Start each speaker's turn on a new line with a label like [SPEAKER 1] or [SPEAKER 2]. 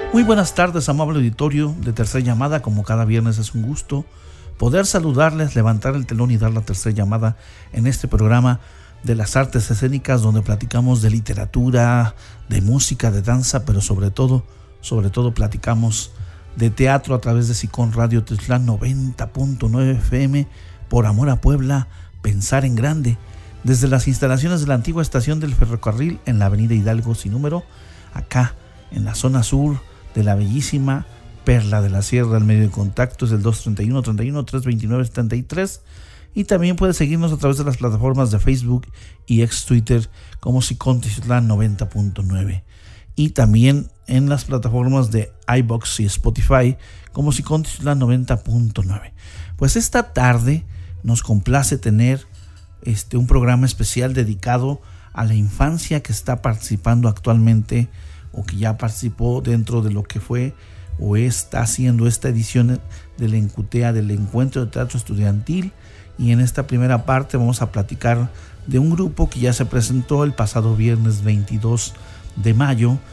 [SPEAKER 1] Muy buenas tardes, amable auditorio de Tercera Llamada. Como cada viernes es un gusto poder saludarles, levantar el telón y dar la tercera llamada en este programa de las artes escénicas, donde platicamos de literatura, de música, de danza, pero sobre todo platicamos de teatro a través de Sicón Radio Teztlán 90.9 FM, por amor a Puebla, pensar en grande, desde las instalaciones de la antigua estación del ferrocarril en la avenida Hidalgo sin número, acá en la zona sur de la bellísima Perla de la Sierra. El medio de contacto es el 231-31-329-73, y también puedes seguirnos a través de las plataformas de Facebook y ex Twitter como Sicón Teztlán 90.9, y también en las plataformas de iVoox y Spotify como Sicón Teztlán 90.9. Pues esta tarde nos complace tener un programa especial dedicado a la infancia que está participando actualmente, o que ya participó dentro de lo que fue o está haciendo esta edición del Encutea, del Encuentro de Teatro Estudiantil. Y en esta primera parte vamos a platicar de un grupo que ya se presentó el pasado viernes 22 de mayo